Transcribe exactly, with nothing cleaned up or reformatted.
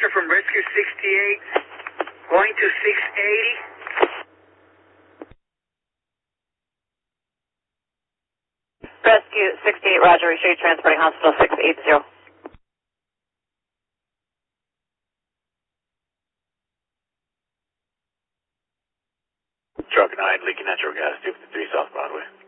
helicopter from Rescue sixty-eight going to six eighty. Rescue sixty-eight, Roger, we show you transporting hospital six eighty. Truck nine, leaking natural gas, two fifty-three South Broadway.